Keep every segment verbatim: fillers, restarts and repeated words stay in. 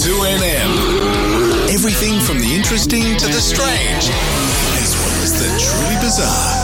two N M. Everything from the interesting to the strange, as well as the truly bizarre.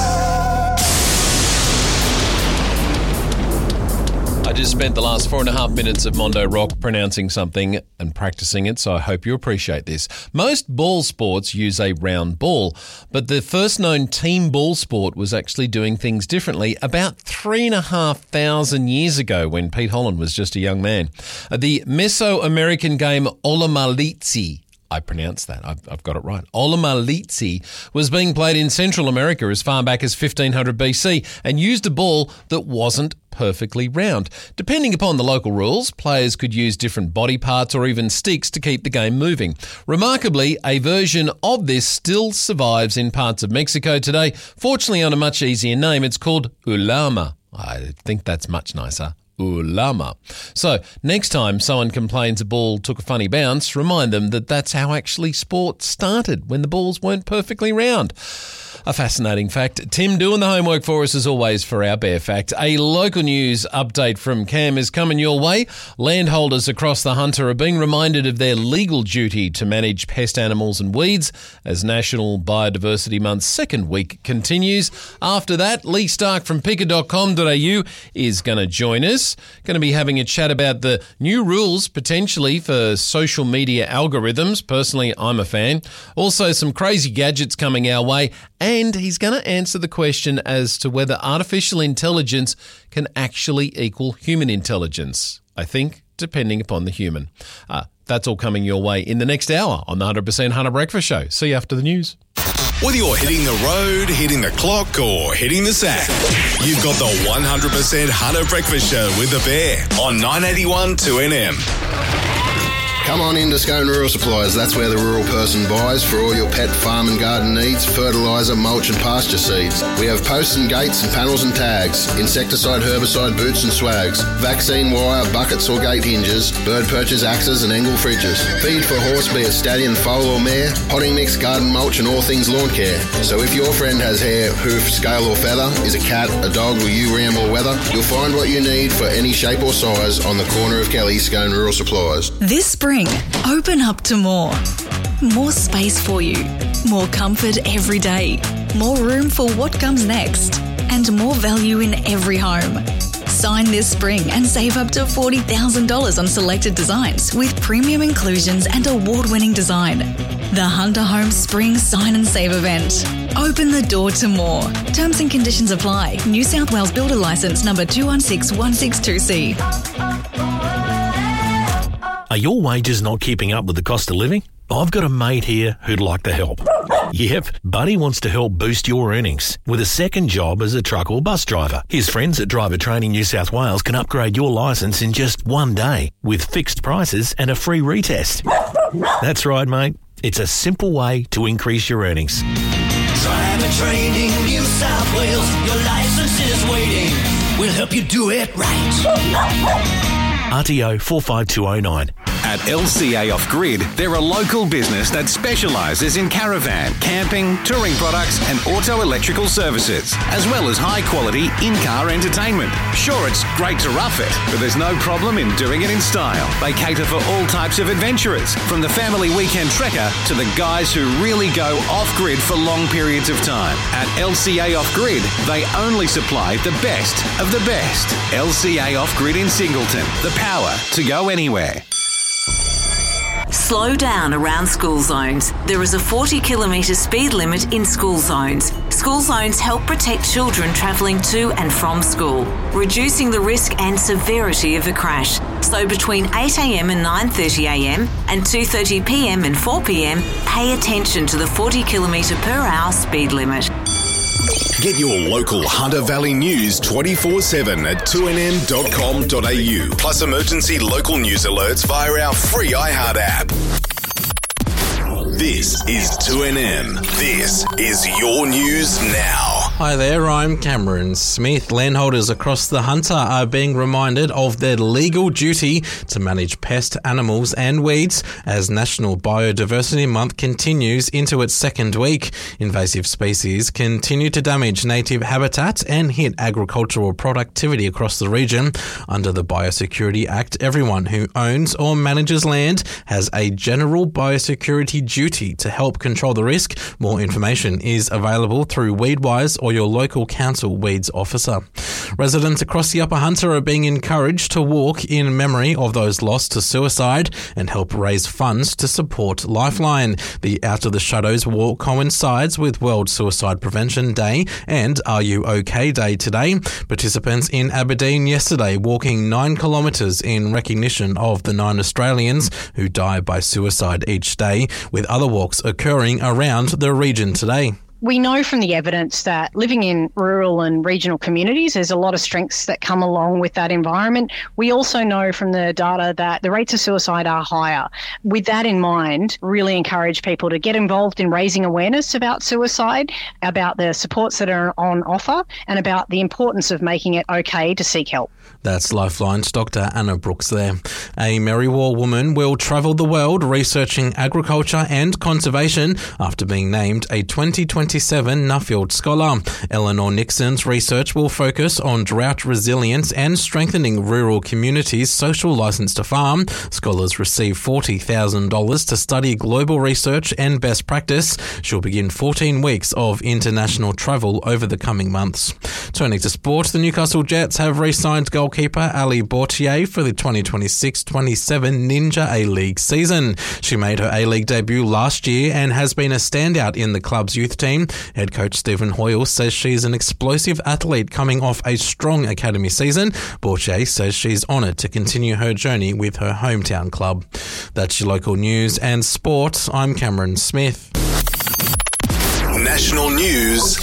I just spent the last four and a half minutes of Mondo Rock pronouncing something and practicing it, so I hope you appreciate this. Most ball sports use a round ball, but the first known team ball sport was actually doing things differently about three and a half thousand years ago when Pete Holland was just a young man. The Mesoamerican game Olomalitsi, I pronounced that. I've, I've got it right. Olomalitsi was being played in Central America as far back as fifteen hundred B C and used a ball that wasn't perfectly round. Depending upon the local rules, players could use different body parts or even sticks to keep the game moving. Remarkably, a version of this still survives in parts of Mexico today. Fortunately, on a much easier name, it's called Ulama. I think that's much nicer. Ulama. So, next time someone complains a ball took a funny bounce, remind them that that's how actually sport started, when the balls weren't perfectly round. A fascinating fact. Tim doing the homework for us as always for our Bear Fact. A local news update from Cam is coming your way. Landholders across the Hunter are being reminded of their legal duty to manage pest animals and weeds as National Biodiversity Month's second week continues. After that, Lee Stark from picker dot com dot a u is going to join us. Going to be having a chat about the new rules potentially for social media algorithms. Personally, I'm a fan. Also, some crazy gadgets coming our way. And he's going to answer the question as to whether artificial intelligence can actually equal human intelligence. I think, depending upon the human. Uh, that's all coming your way in the next hour on the one hundred percent Hunter Breakfast Show. See you after the news. Whether you're hitting the road, hitting the clock, or hitting the sack, you've got the one hundred percent Hunter Breakfast Show with the Bear on nine eighty-one two N M. Come on into Scone Rural Supplies. That's where the rural person buys for all your pet, farm and garden needs, fertiliser, mulch and pasture seeds. We have posts and gates and panels and tags, insecticide, herbicide, boots and swags, vaccine wire, buckets or gate hinges, bird perches, axes and angle fridges. Feed for horse, be it stallion, foal or mare, potting mix, garden mulch and all things lawn care. So if your friend has hair, hoof, scale or feather, is a cat, a dog or you ram or weather, you'll find what you need for any shape or size on the corner of Kelly, Scone Rural Supplies. This spring, open up to more. More space for you. More comfort every day. More room for what comes next. And more value in every home. Sign this spring and save up to forty thousand dollars on selected designs with premium inclusions and award-winning design. The Hunter Homes Spring Sign and Save event. Open the door to more. Terms and conditions apply. New South Wales Builder Licence number two one six one six two C. Are your wages not keeping up with the cost of living? I've got a mate here who'd like to help. Yep, Buddy wants to help boost your earnings with a second job as a truck or bus driver. His friends at Driver Training New South Wales can upgrade your licence in just one day with fixed prices and a free retest. That's right, mate. It's a simple way to increase your earnings. Driver Training New South Wales, your licence is waiting. We'll help you do it right. R T O four five two oh nine. At L C A Off Grid, they're a local business that specialises in caravan, camping, touring products and auto electrical services, as well as high-quality in-car entertainment. Sure, it's great to rough it, but there's no problem in doing it in style. They cater for all types of adventurers, from the family weekend trekker to the guys who really go off-grid for long periods of time. At L C A Off Grid, they only supply the best of the best. L C A Off Grid in Singleton, the power to go anywhere. Slow down around school zones. There is a forty kilometre speed limit in school zones. School zones help protect children travelling to and from school, reducing the risk and severity of a crash. So between eight a m and nine thirty a m and two thirty p m and four p m, pay attention to the forty kilometre per hour speed limit. Get your local Hunter Valley news twenty-four seven at two n m dot com dot a u, plus emergency local news alerts via our free iHeart app. This is two N M. This is your news now. Hi there, I'm Cameron Smith. Landholders across the Hunter are being reminded of their legal duty to manage pest, animals and weeds as National Biodiversity Month continues into its second week. Invasive species continue to damage native habitat and hit agricultural productivity across the region. Under the Biosecurity Act, everyone who owns or manages land has a general biosecurity duty to help control the risk. More information is available through Weedwise or your local council weeds officer. Residents across the Upper Hunter are being encouraged to walk in memory of those lost to suicide and help raise funds to support Lifeline. The Out of the Shadows walk coincides with World Suicide Prevention Day and Are You OK Day today. Participants in Aberdeen yesterday walking nine kilometres in recognition of the nine Australians who die by suicide each day, with other walks occurring around the region today. We know from the evidence that living in rural and regional communities, there's a lot of strengths that come along with that environment. We also know from the data that the rates of suicide are higher. With that in mind, really encourage people to get involved in raising awareness about suicide, about the supports that are on offer, and about the importance of making it okay to seek help. That's Lifeline's Doctor Anna Brooks there. A Merriwa woman will travel the world researching agriculture and conservation after being named a twenty twenty-seven Nuffield Scholar. Eleanor Nixon's research will focus on drought resilience and strengthening rural communities' social licence to farm. Scholars receive forty thousand dollars to study global research and best practice. She'll begin fourteen weeks of international travel over the coming months. Turning to sport, the Newcastle Jets have re-signed goalkeeper Ali Bortier for the twenty twenty-six twenty-seven Ninja A-League season. She made her A-League debut last year and has been a standout in the club's youth team. Head coach Stephen Hoyle says she's an explosive athlete coming off a strong academy season. Bortier says she's honoured to continue her journey with her hometown club. That's your local news and sport. I'm Cameron Smith. National news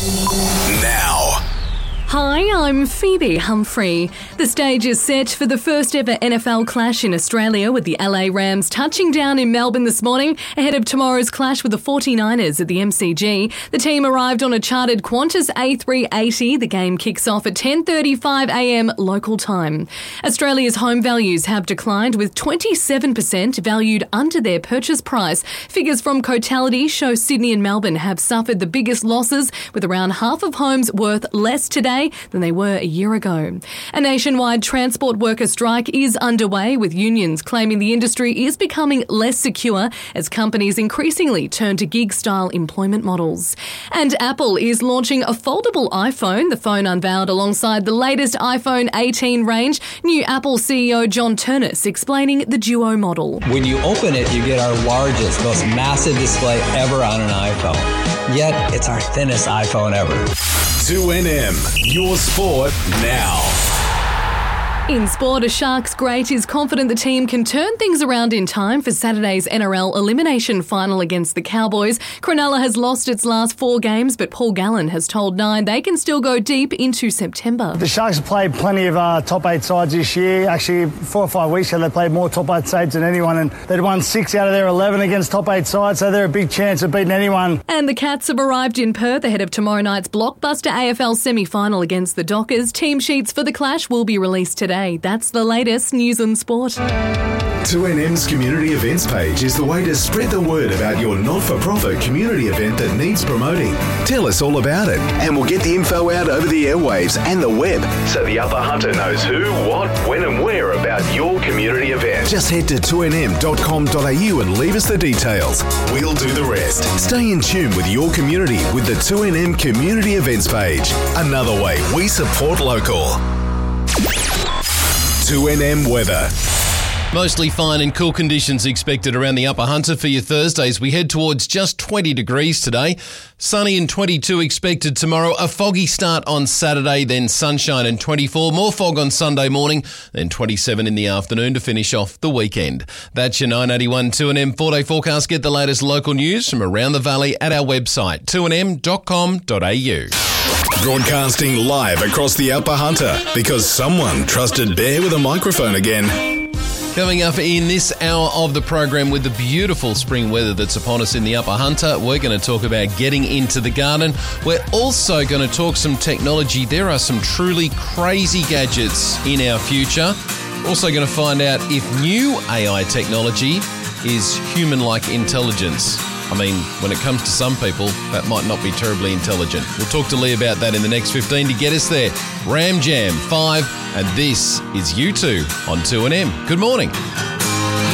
now. Hi, I'm Phoebe Humphrey. The stage is set for the first ever N F L clash in Australia, with the L A Rams touching down in Melbourne this morning ahead of tomorrow's clash with the forty-niners at the M C G. The team arrived on a chartered Qantas A three eighty. The game kicks off at ten thirty-five a m local time. Australia's home values have declined, with twenty-seven percent valued under their purchase price. Figures from Cotality show Sydney and Melbourne have suffered the biggest losses, with around half of homes worth less today than they were a year ago. A nationwide transport worker strike is underway, with unions claiming the industry is becoming less secure as companies increasingly turn to gig-style employment models. And Apple is launching a foldable iPhone. The phone unveiled alongside the latest iPhone eighteen range. New Apple C E O John Ternus explaining the Duo model. When you open it, you get our largest, most massive display ever on an iPhone. Yet, it's our thinnest iPhone ever. two N M, your sport now. In sport, a Sharks great is confident the team can turn things around in time for Saturday's N R L elimination final against the Cowboys. Cronulla has lost its last four games, but Paul Gallen has told Nine they can still go deep into September. The Sharks have played plenty of uh, top eight sides this year. Actually, four or five weeks ago, they played more top eight sides than anyone, and they'd won six out of their eleven against top eight sides, so they're a big chance of beating anyone. And the Cats have arrived in Perth ahead of tomorrow night's blockbuster A F L semi-final against the Dockers. Team sheets for the clash will be released today. That's the latest news and sport. two N M's community events page is the way to spread the word about your not-for-profit community event that needs promoting. Tell us all about it, and we'll get the info out over the airwaves and the web, so the Upper Hunter knows who, what, when and where about your community event. Just head to two N M dot com dot a u and leave us the details. We'll do the rest. Stay in tune with your community with the two N M community events page. Another way we support local. two N M weather. Mostly fine and cool conditions expected around the Upper Hunter for your Thursdays. We head towards just twenty degrees today. Sunny and twenty-two expected tomorrow. A foggy start on Saturday, then sunshine and twenty-four. More fog on Sunday morning, then twenty-seven in the afternoon to finish off the weekend. That's your nine eighty-one two N M four-day forecast. Get the latest local news from around the valley at our website, two N M dot com dot a u. Broadcasting live across the Upper Hunter because someone trusted Bear with a microphone again. Coming up in this hour of the program with the beautiful spring weather that's upon us in the Upper Hunter, we're going to talk about getting into the garden. We're also going to talk some technology. There are some truly crazy gadgets in our future. Also going to find out if new A I technology is human-like intelligence. I mean, when it comes to some people, that might not be terribly intelligent. We'll talk to Lee about that in the next fifteen to get us there. Ram Jam five, and this is U two on two N M. Good morning.